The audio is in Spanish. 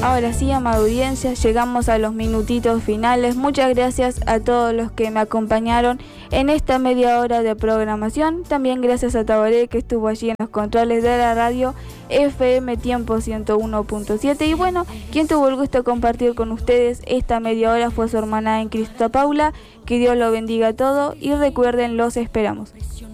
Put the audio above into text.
Ahora sí, amada audiencia, llegamos a los minutitos finales. Muchas gracias a todos los que me acompañaron en esta media hora de programación. También gracias a Tabaré, que estuvo allí en los controles de la radio FM Tiempo 101.7. Y bueno, quien tuvo el gusto de compartir con ustedes esta media hora fue su hermana en Cristo, Paula. Que Dios lo bendiga a todos y recuerden, los esperamos.